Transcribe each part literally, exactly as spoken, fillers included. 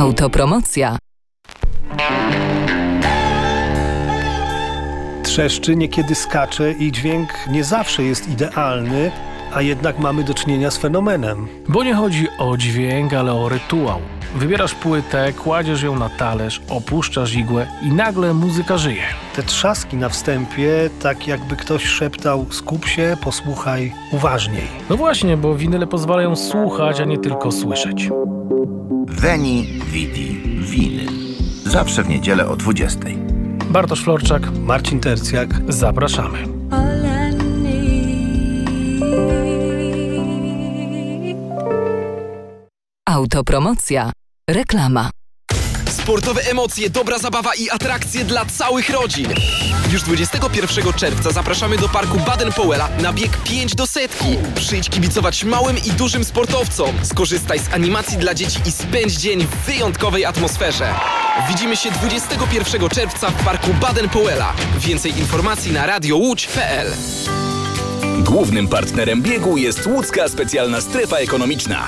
Autopromocja. Trzeszczy, niekiedy skacze i dźwięk nie zawsze jest idealny, a jednak mamy do czynienia z fenomenem. Bo nie chodzi o dźwięk, ale o rytuał. Wybierasz płytę, kładziesz ją na talerz, opuszczasz igłę i nagle muzyka żyje. Te trzaski na wstępie, tak jakby ktoś szeptał: skup się, posłuchaj uważniej. No właśnie, bo winyle pozwalają słuchać, a nie tylko słyszeć. Veni, Vidi, Winyl. Zawsze w niedzielę o dwudziestej. Bartosz Florczak, Marcin Tercjak. Zapraszamy. Autopromocja. Reklama. Sportowe emocje, dobra zabawa i atrakcje dla całych rodzin. Już dwudziestego pierwszego czerwca zapraszamy do parku Baden-Powella na bieg pięć do setki. Przyjdź kibicować małym i dużym sportowcom. Skorzystaj z animacji dla dzieci i spędź dzień w wyjątkowej atmosferze. Widzimy się dwudziestego pierwszego czerwca w parku Baden-Powella. Więcej informacji na radio łódź kropka p l. Głównym partnerem biegu jest Łódzka Specjalna Strefa Ekonomiczna.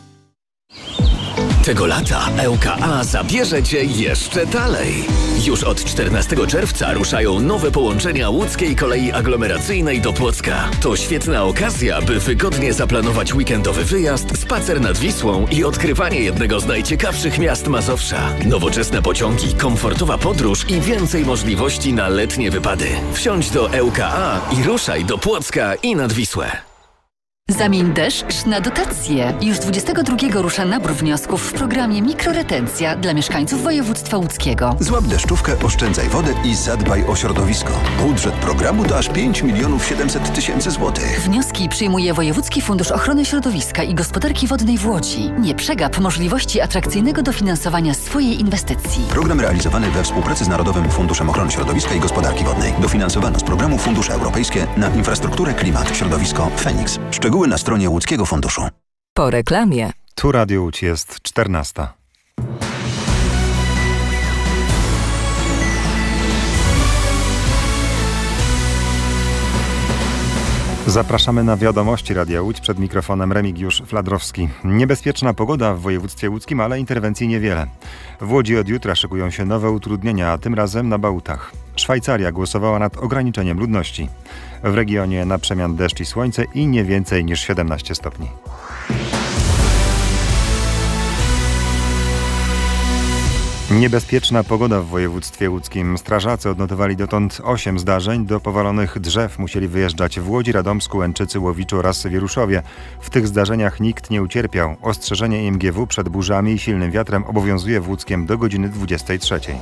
Tego lata E U K A zabierze Cię jeszcze dalej. Już od czternastego czerwca ruszają nowe połączenia łódzkiej kolei aglomeracyjnej do Płocka. To świetna okazja, by wygodnie zaplanować weekendowy wyjazd, spacer nad Wisłą i odkrywanie jednego z najciekawszych miast Mazowsza. Nowoczesne pociągi, komfortowa podróż i więcej możliwości na letnie wypady. Wsiądź do E U K A i ruszaj do Płocka i nad Wisłę. Zamień deszcz na dotacje. Już dwudziestego drugiego rusza nabór wniosków w programie Mikroretencja dla mieszkańców województwa łódzkiego. Złap deszczówkę, oszczędzaj wodę i zadbaj o środowisko. Budżet programu to aż pięć milionów siedemset tysięcy złotych. Wnioski przyjmuje Wojewódzki Fundusz Ochrony Środowiska i Gospodarki Wodnej w Łodzi. Nie przegap możliwości atrakcyjnego dofinansowania swojej inwestycji. Program realizowany we współpracy z Narodowym Funduszem Ochrony Środowiska i Gospodarki Wodnej. Dofinansowano z programu Fundusze Europejskie na infrastrukturę, klimat, środowisko, Feniks. Szczegóły na stronie Łódzkiego Funduszu. Po reklamie. Tu Radio Łódź jest czternasta. Zapraszamy na wiadomości Radia Łódź, przed mikrofonem Remigiusz Fladrowski. Niebezpieczna pogoda w województwie łódzkim, ale interwencji niewiele. W Łodzi od jutra szykują się nowe utrudnienia, a tym razem na Bałutach. Szwajcaria głosowała nad ograniczeniem ludności. W regionie na przemian deszcz i słońce i nie więcej niż siedemnaście stopni. Niebezpieczna pogoda w województwie łódzkim. Strażacy odnotowali dotąd osiem zdarzeń. Do powalonych drzew musieli wyjeżdżać w Łodzi, Radomsku, Łęczycy, Łowiczu oraz Wieruszowie. W tych zdarzeniach nikt nie ucierpiał. Ostrzeżenie I M G W przed burzami i silnym wiatrem obowiązuje w Łódzkiem do godziny dwudziestej trzeciej.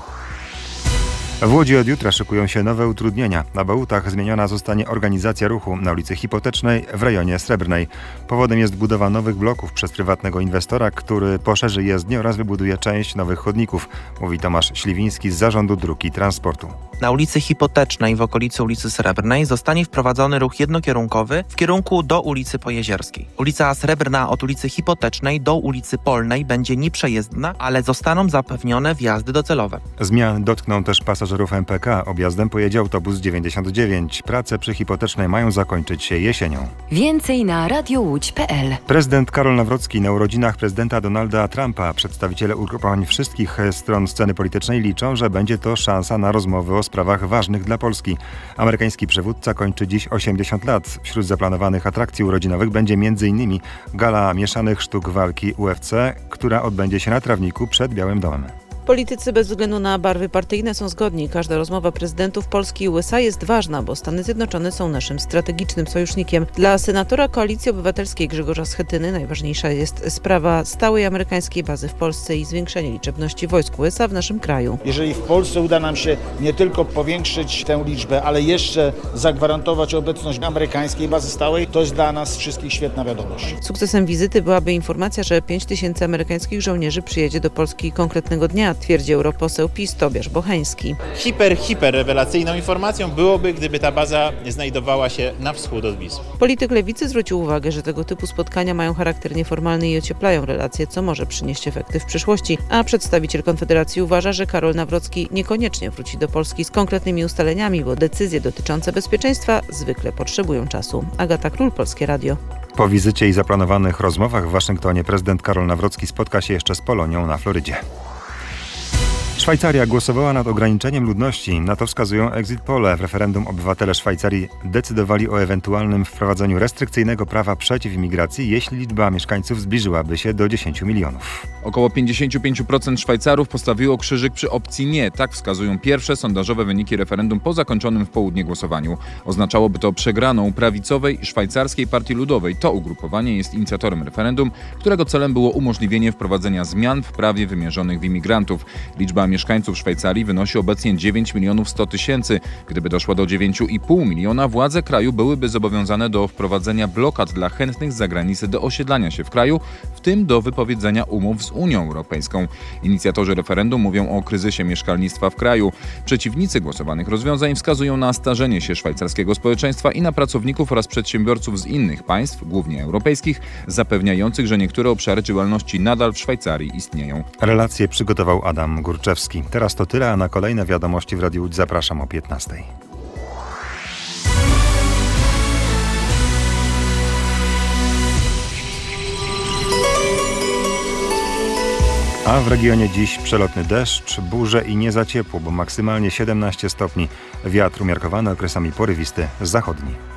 W Łodzi od jutra szykują się nowe utrudnienia. Na Bałutach zmieniona zostanie organizacja ruchu na ulicy Hipotecznej w rejonie Srebrnej. Powodem jest budowa nowych bloków przez prywatnego inwestora, który poszerzy jezdnię oraz wybuduje część nowych chodników, mówi Tomasz Śliwiński z Zarządu Dróg i Transportu. Na ulicy Hipotecznej w okolicy ulicy Srebrnej zostanie wprowadzony ruch jednokierunkowy w kierunku do ulicy Pojezierskiej. Ulica Srebrna od ulicy Hipotecznej do ulicy Polnej będzie nieprzejezdna, ale zostaną zapewnione wjazdy docelowe. Zmian dotkną też pasażerów M P K. Objazdem pojedzie autobus dziewięćdziesiąt dziewięć. Prace przy Hipotecznej mają zakończyć się jesienią. Więcej na radio łódź kropka p l. Prezydent Karol Nawrocki na urodzinach prezydenta Donalda Trumpa. Przedstawiciele ugrupowań wszystkich stron sceny politycznej liczą, że będzie to szansa na rozmowy o sprawach ważnych dla Polski. Amerykański przywódca kończy dziś osiemdziesiąt lat. Wśród zaplanowanych atrakcji urodzinowych będzie między innymi gala mieszanych sztuk walki U F C, która odbędzie się na trawniku przed Białym Domem. Politycy bez względu na barwy partyjne są zgodni. Każda rozmowa prezydentów Polski i U S A jest ważna, bo Stany Zjednoczone są naszym strategicznym sojusznikiem. Dla senatora Koalicji Obywatelskiej Grzegorza Schetyny najważniejsza jest sprawa stałej amerykańskiej bazy w Polsce i zwiększenie liczebności wojsk U S A w naszym kraju. Jeżeli w Polsce uda nam się nie tylko powiększyć tę liczbę, ale jeszcze zagwarantować obecność amerykańskiej bazy stałej, to jest dla nas wszystkich świetna wiadomość. Sukcesem wizyty byłaby informacja, że pięć tysięcy amerykańskich żołnierzy przyjedzie do Polski konkretnego dnia, twierdzi europoseł PiS Tobiasz Bocheński. Hiper, hiper rewelacyjną informacją byłoby, gdyby ta baza znajdowała się na wschód od Wisły. Polityk Lewicy zwrócił uwagę, że tego typu spotkania mają charakter nieformalny i ocieplają relacje, co może przynieść efekty w przyszłości, a przedstawiciel Konfederacji uważa, że Karol Nawrocki niekoniecznie wróci do Polski z konkretnymi ustaleniami, bo decyzje dotyczące bezpieczeństwa zwykle potrzebują czasu. Agata Król, Polskie Radio. Po wizycie i zaplanowanych rozmowach w Waszyngtonie prezydent Karol Nawrocki spotka się jeszcze z Polonią na Florydzie. Szwajcaria głosowała nad ograniczeniem ludności. Na to wskazują exit pole. W referendum obywatele Szwajcarii decydowali o ewentualnym wprowadzeniu restrykcyjnego prawa przeciw imigracji, jeśli liczba mieszkańców zbliżyłaby się do dziesięciu milionów. Około pięćdziesiąt pięć procent Szwajcarów postawiło krzyżyk przy opcji nie. Tak wskazują pierwsze sondażowe wyniki referendum po zakończonym w południe głosowaniu. Oznaczałoby to przegraną prawicowej Szwajcarskiej Partii Ludowej. To ugrupowanie jest inicjatorem referendum, którego celem było umożliwienie wprowadzenia zmian w prawie wymierzonych w imigrantów. Liczba mieszkańców Szwajcarii wynosi obecnie dziewięć milionów sto tysięcy. Gdyby doszło do dziewięciu i pół miliona, władze kraju byłyby zobowiązane do wprowadzenia blokad dla chętnych z zagranicy do osiedlania się w kraju, w tym do wypowiedzenia umów z Unią Europejską. Inicjatorzy referendum mówią o kryzysie mieszkalnictwa w kraju. Przeciwnicy głosowanych rozwiązań wskazują na starzenie się szwajcarskiego społeczeństwa i na pracowników oraz przedsiębiorców z innych państw, głównie europejskich, zapewniających, że niektóre obszary działalności nadal w Szwajcarii istnieją. Relacje przygotował Adam Górczewski. Teraz to tyle, a na kolejne wiadomości w Radiu Łódź zapraszam o piętnastej. A w regionie dziś przelotny deszcz, burze i nie za ciepło, bo maksymalnie siedemnaście stopni. Wiatr umiarkowany, okresami porywisty, zachodni.